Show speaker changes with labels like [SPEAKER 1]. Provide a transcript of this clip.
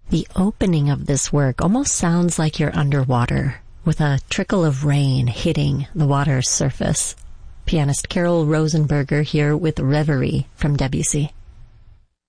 [SPEAKER 1] The opening of this work almost sounds like you're underwater, with a trickle of rain hitting the water's surface. Pianist Carol Rosenberger here with Reverie from Debussy.